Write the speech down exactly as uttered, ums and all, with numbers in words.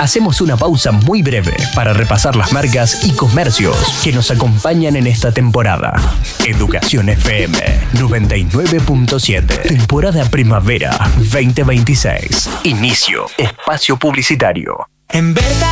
hacemos una pausa muy breve para repasar las marcas y comercios que nos acompañan en esta temporada. Educación F M noventa y nueve punto siete. Temporada Primavera veinte veintiséis. Inicio. Espacio publicitario. En verdad